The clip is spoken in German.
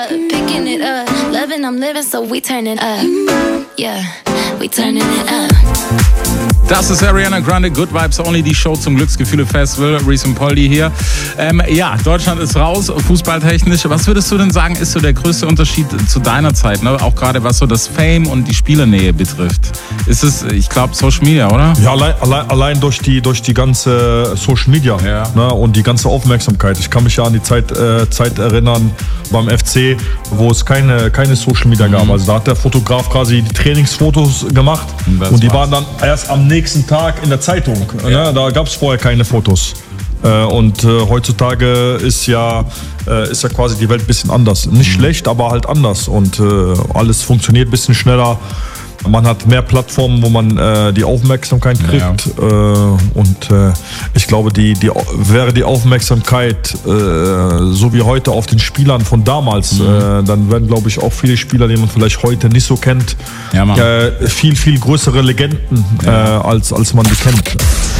Picking it up, loving, I'm living, so we turning up. Yeah, we turning it up. Das ist Ariana Grande, Good Vibes Only, die Show zum Glücksgefühle-Festival. Reese und Poldi hier. Ja, Deutschland ist raus, fußballtechnisch. Was würdest du denn sagen, ist so der größte Unterschied zu deiner Zeit? Ne? Auch gerade was so das Fame und die Spielernähe betrifft. Ist es, ich glaube, Social Media, oder? Ja, allein durch die ganze Social Media, ja. Ne? Und die ganze Aufmerksamkeit. Ich kann mich ja an die Zeit erinnern beim FC, wo es keine Social Media gab. Also da hat der Fotograf quasi die Trainingsfotos gemacht und die waren dann erst am nächsten Tag in der Zeitung. Ja. Ne? Da gab es vorher keine Fotos. Und heutzutage ist ja quasi die Welt ein bisschen anders. Nicht schlecht, aber halt anders. Und alles funktioniert ein bisschen schneller. Man hat mehr Plattformen, wo man die Aufmerksamkeit kriegt. Ja. Ich glaube, wäre die Aufmerksamkeit so wie heute auf den Spielern von damals, dann werden, glaube ich, auch viele Spieler, die man vielleicht heute nicht so kennt, viel, viel größere Legenden, als man die kennt.